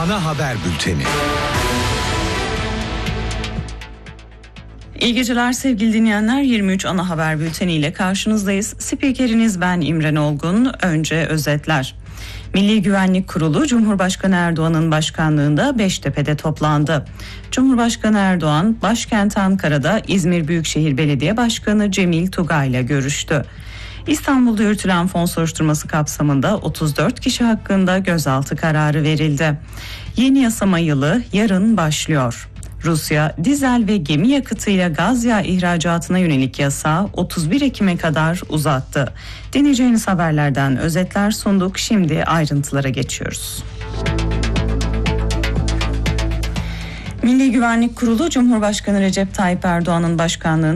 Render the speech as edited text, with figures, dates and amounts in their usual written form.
ana haber bülteni. İyi geceler sevgili dinleyenler. 23 ana haber bülteni ile karşınızdayız. Spikeriniz ben İmren Olgun. Önce özetler. Milli Güvenlik Kurulu Cumhurbaşkanı Erdoğan'ın başkanlığında Beştepe'de toplandı. Cumhurbaşkanı Erdoğan başkent Ankara'da İzmir Büyükşehir Belediye Başkanı Cemil Tugay ile görüştü. İstanbul'da yürütülen fon soruşturması kapsamında 34 kişi hakkında gözaltı kararı verildi. Yeni yasama yılı yarın başlıyor. Rusya, dizel ve gemi yakıtıyla gaz yağı ihracatına yönelik yasağı 31 Ekim'e kadar uzattı. Dinleyeceğiniz haberlerden özetler sunduk. Şimdi ayrıntılara geçiyoruz. Milli Güvenlik Kurulu Cumhurbaşkanı Recep Tayyip Erdoğan'ın başkanlığında